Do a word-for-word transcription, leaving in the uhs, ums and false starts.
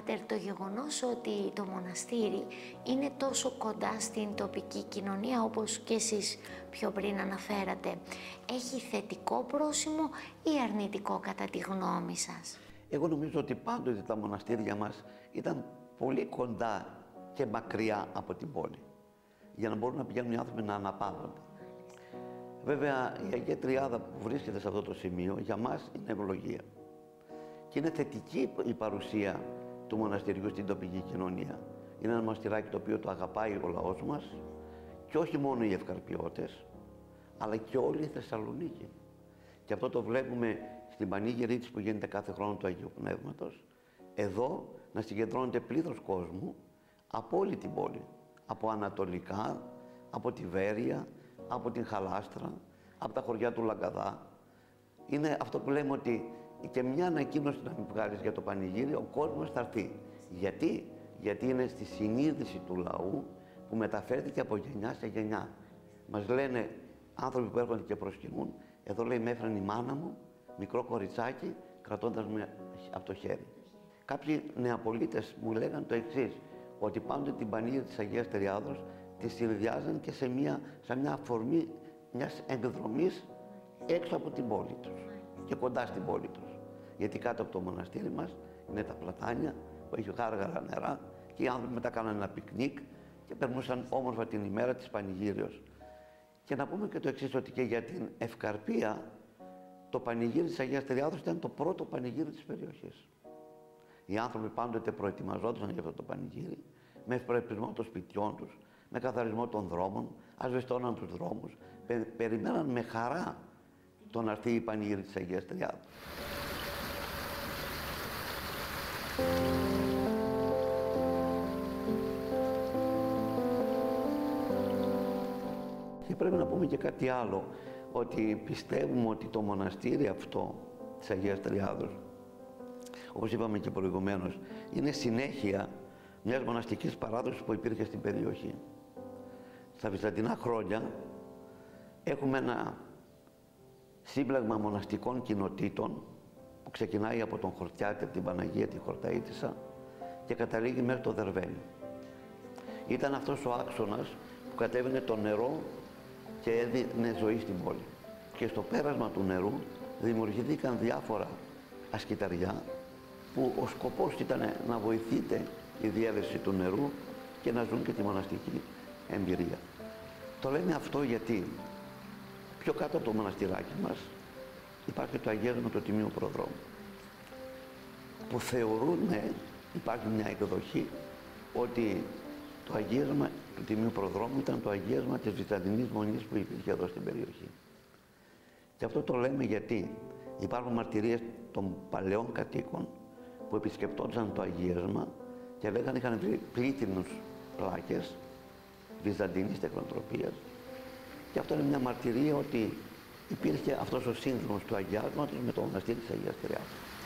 Πάτερ, το γεγονός ότι το μοναστήρι είναι τόσο κοντά στην τοπική κοινωνία, όπως και εσείς πιο πριν αναφέρατε, έχει θετικό πρόσημο ή αρνητικό κατά τη γνώμη σας? Εγώ νομίζω ότι πάντοτε τα μοναστήρια μας ήταν πολύ κοντά και μακριά από την πόλη, για να μπορούν να πηγαίνουν οι άνθρωποι να αναπαύονται. Βέβαια, η Αγία Τριάδα που βρίσκεται σε αυτό το σημείο, για μας είναι ευλογία. Και είναι θετική η παρουσία του μοναστηριού στην τοπική κοινωνία. Είναι ένα μοναστηράκι το οποίο το αγαπάει ο λαός μας, και όχι μόνο οι Ευκαρπιώτες, αλλά και όλη η Θεσσαλονίκη. Και αυτό το βλέπουμε στην πανήγυρή της που γίνεται κάθε χρόνο του Αγίου Πνεύματος. Εδώ να συγκεντρώνεται πλήθος κόσμου από όλη την πόλη. Από ανατολικά, από τη Βέρεια, από την Χαλάστρα, από τα χωριά του Λαγκαδά. Είναι αυτό που λέμε ότι και μια ανακοίνωση να μην βγάλεις για το πανηγύρι, ο κόσμος θα έρθει. Γιατί? Γιατί είναι στη συνείδηση του λαού που μεταφέρθηκε από γενιά σε γενιά. Μας λένε άνθρωποι που έρχονται και προσκυνούν, εδώ λέει με έφεραν η μάνα μου, μικρό κοριτσάκι, κρατώντας με από το χέρι. Κάποιοι νεαπολίτες μου λέγαν το εξής, ότι πάντοτε την πανήγυρη της Αγίας Τριάδος τη συνδυάζαν και σε μια, σε μια αφορμή μιας εκδρομής έξω από την πόλη τους και κοντά στην πόλη τους. Γιατί κάτω από το μοναστήρι μας είναι τα πλατάνια που έχει γάργαρα νερά και οι άνθρωποι μετά κάνανε ένα πικνίκ και περνούσαν όμορφα την ημέρα της πανηγύριος. Και να πούμε και το εξής, ότι και για την Ευκαρπία το πανηγύρι της Αγίας Τριάδος ήταν το πρώτο πανηγύρι της περιοχής. Οι άνθρωποι πάντοτε προετοιμαζόντουσαν για αυτό το πανηγύρι, με ευπρεπισμό των σπιτιών τους, με καθαρισμό των δρόμων, ασβεστώναν τους δρόμους, πε, περιμέναν με χαρά το να έρθει η πανηγύρι της Αγίας Τριάδος. Και πρέπει να πούμε και κάτι άλλο, ότι πιστεύουμε ότι το μοναστήρι αυτό της Αγίας Τριάδος, όπως είπαμε και προηγουμένως, είναι συνέχεια μιας μοναστικής παράδοσης που υπήρχε στην περιοχή. Στα βυζαντινά χρόνια έχουμε ένα σύμπλεγμα μοναστικών κοινοτήτων που ξεκινάει από τον Χορτιάτη, από την Παναγία τη Χορταΐτισσα και καταλήγει μέχρι το Δερβένι. Ήταν αυτός ο άξονας που κατέβαινε το νερό και έδινε ζωή στην πόλη. Και στο πέρασμα του νερού δημιουργηθήκαν διάφορα ασκηταριά που ο σκοπός ήταν να βοηθείται η διέλευση του νερού και να ζουν και τη μοναστική εμπειρία. Το λέμε αυτό γιατί πιο κάτω από το μοναστηράκι μας υπάρχει το αγίασμα του Τιμίου Προδρόμου, που θεωρούν, υπάρχει μια εκδοχή, ότι το αγίασμα του Τιμίου Προδρόμου ήταν το αγίασμα της Βυζαντινής Μονής που υπήρχε εδώ στην περιοχή. Και αυτό το λέμε γιατί υπάρχουν μαρτυρίες των παλαιών κατοίκων που επισκεπτόντουσαν το αγίασμα και λέγανε είχαν βρει πλήθυνους πλάκες βυζαντινής τεχνοτροπίας, και αυτό είναι μια μαρτυρία ότι υπήρχε αυτός ο σύνδρομος του αγιάσματος με το μοναστήρι της Αγίας Τριάδος.